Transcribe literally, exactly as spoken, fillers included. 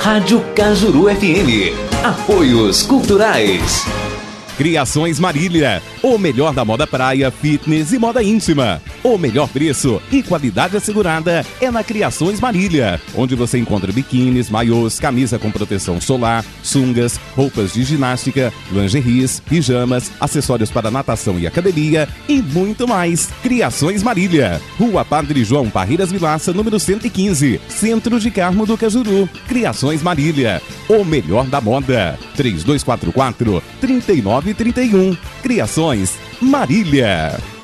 Rádio Cajuru F M. Apoios Culturais. Criações Marília, o melhor da moda praia, fitness e moda íntima. O melhor preço e qualidade assegurada é na Criações Marília, onde você encontra biquínis, maiôs, camisa com proteção solar, sungas, roupas de ginástica, lingeries, pijamas, acessórios para natação e academia e muito mais. Criações Marília, Rua Padre João Parreiras Vilaça, número cento e quinze, Centro de Carmo do Cajuru. Criações Marília, o melhor da moda. três dois quatro quatro, três nove três um. Criações Marília.